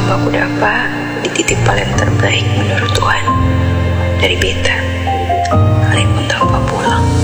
tahu aku dapat di titik paling terbaik menurut Tuhan. Dari Beta. Kalian pun tak apa pulang.